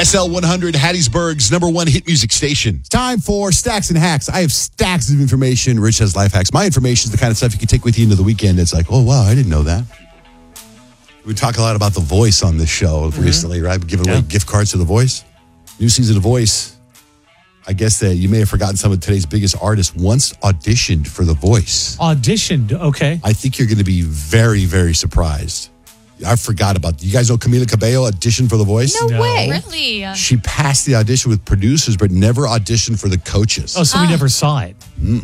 SL100, Hattiesburg's #1 hit music station. It's time for Stacks and Hacks. I have stacks of information. Rich has life hacks. My information is the kind of stuff you can take with you into the weekend. It's like, oh, wow, I didn't know that. We talk a lot about The Voice on this show recently, right? We're giving away gift cards to The Voice. New season of The Voice. I guess that you may have forgotten some of today's biggest artists once auditioned for The Voice. Auditioned, okay. I think you're going to be very, very surprised. I forgot about. You guys know Camila Cabello auditioned for The Voice? No way. Really? She passed the audition with producers, but never auditioned for the coaches. Oh, so we never saw it.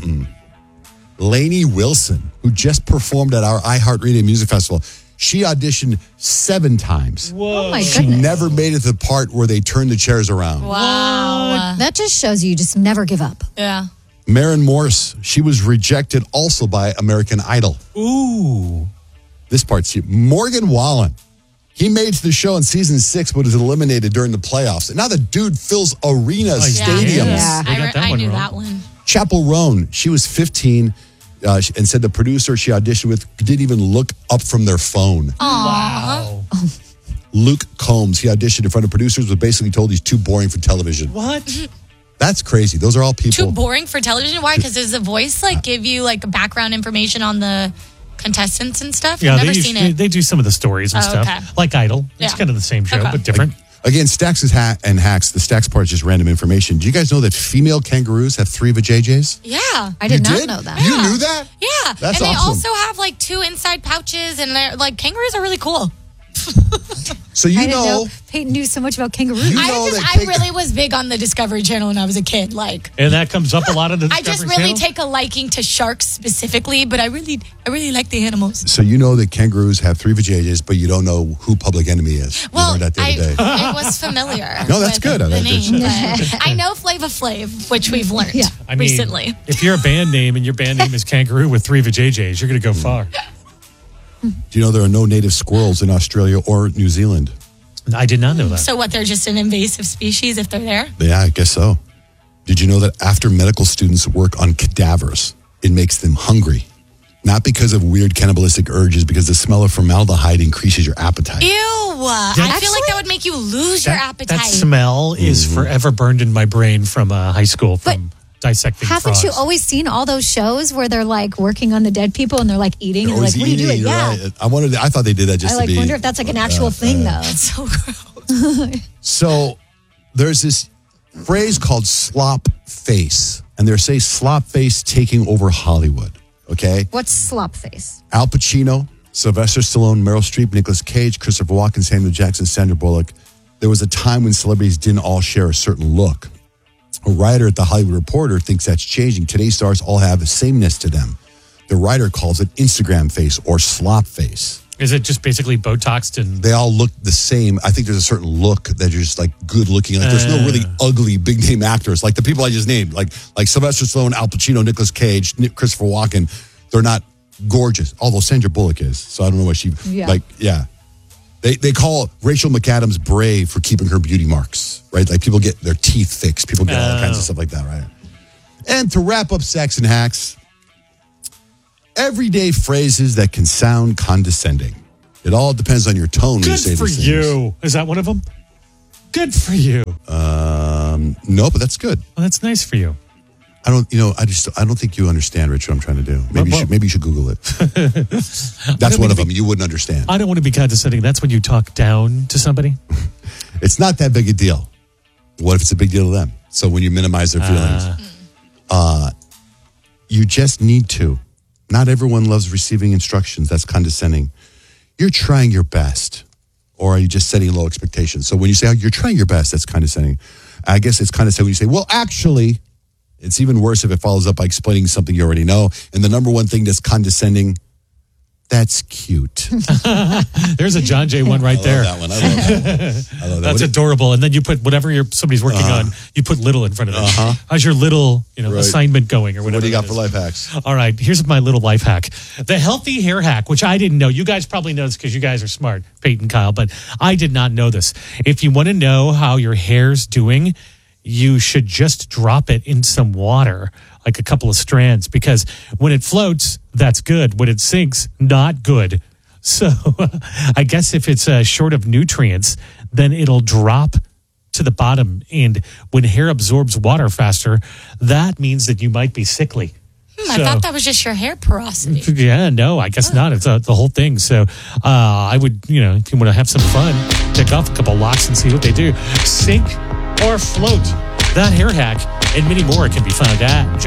Lainey Wilson, who just performed at our iHeartRadio Music Festival, she auditioned 7 times. Whoa. Oh, my She goodness. never made it to the part where they turned the chairs around. Wow. That just shows you just never give up. Yeah. Maren Morse, she was rejected also by American Idol. Ooh. This part's cute. Morgan Wallen. He made it to the show in season 6, but was eliminated during the playoffs. And now the dude fills arenas, Yeah. stadiums. Yeah. They got that I one knew wrong. that one. Chapel Roan, she was 15 and said the producer she auditioned with didn't even look up from their phone. Wow. Luke Combs, he auditioned in front of producers, was basically told he's too boring for television. What? That's crazy. Those are all people. Too boring for television? Why? Because does The Voice give you background information on the contestants and stuff? Yeah, I've never seen it. They do some of the stories and Oh, stuff. okay. Like Idol. It's Yeah. kind of the same show, Okay. but different. Again, Stacks and Hacks. The Stacks part is just random information. Do you guys know that female kangaroos have 3 vajayjays? Yeah. I did You not know that. You knew that? Yeah. That's and they awesome. also have 2 inside pouches, and they're kangaroos are really cool. So you I didn't know, know Peyton knew so much about kangaroos. You know that I really was big on the Discovery Channel when I was a kid. And that comes up a lot of the I just Discovery really Channel? take a liking to sharks specifically, but I really like the animals. so you know that kangaroos have 3 vajayjays, but you don't know who Public Enemy is. You Well, learned that the other day. it was familiar. No, that's with good. The That's- name, but I know Flava Flav, which we've learned Yeah. I mean, recently. if you're a band name and your band name is Kangaroo with 3 vajayjays, you're going to go far. Do you know there are no native squirrels in Australia or New Zealand? I did not know that. So what? They're just an invasive species if they're there. Yeah, I guess so. Did you know that after medical students work on cadavers, it makes them hungry? Not because of weird cannibalistic urges, because the smell of formaldehyde increases your appetite. Ew! I feel like that would make you lose your appetite. That smell is forever burned in my brain from high school from dissecting Haven't frogs. you always seen all those shows where they're working on the dead people and they're eating? And they're Always what are you doing? eating, Yeah. right. I thought they did that just I to be. wonder if that's an actual thing though. That's so gross. So there's this phrase called slop face, and they're saying slop face taking over Hollywood. Okay, What's slop face? Al Pacino, Sylvester Stallone, Meryl Streep, Nicolas Cage, Christopher Walken, Samuel Jackson, Sandra Bullock. There was a time when celebrities didn't all share a certain look. A writer at The Hollywood Reporter thinks that's changing. Today's stars all have a sameness to them. The writer calls it Instagram face or slop face. Is it just basically Botoxed and... They all look the same. I think there's a certain look that you're just good looking. There's no really ugly big name actors like the people I just named, like Sylvester Stallone, Al Pacino, Nicolas Cage, Christopher Walken. They're not gorgeous, although Sandra Bullock is. So I don't know what she They call Rachel McAdams brave for keeping her beauty marks, right? Like people get their teeth fixed, people get all kinds of stuff like that, right? And to wrap up Stacks and Hacks, everyday phrases that can sound condescending. It all depends on your tone when you say Good for these things. you. Is that one of them? Good for you. No, but that's good. Well, that's nice for you. I don't think you understand, Rich, what I'm trying to do. Maybe you should Google it. That's one of them. You wouldn't understand. I don't want to be condescending. That's when you talk down to somebody. It's not that big a deal. What if it's a big deal to them? So when you minimize their feelings, you just need to. Not everyone loves receiving instructions. That's condescending. You're trying your best. Or are you just setting low expectations? So when you say, you're trying your best, that's condescending. I guess it's condescending when you say, well, actually, it's even worse if it follows up by explaining something you already know. And the number one thing that's condescending, that's cute. There's a John Jay one right there. I love that. I love that. That's adorable. And then you put whatever somebody's working on, you put little in front of it. How's your little assignment going or whatever? What do you got it for is? life hacks? All right, here's my little life hack. The healthy hair hack, which I didn't know. You guys probably know this because you guys are smart, Peyton, Kyle, but I did not know this. If you want to know how your hair's doing, you should just drop it in some water, like a couple of strands, because when it floats, that's good. When it sinks, not good. So I guess if it's short of nutrients, then it'll drop to the bottom. And when hair absorbs water faster, that means that you might be sickly. I thought that was just your hair porosity. Yeah, no, I guess not. It's the whole thing. So I would, if you want to have some fun, take off a couple locks and see what they do. Sink or float. That hair hack and many more can be found at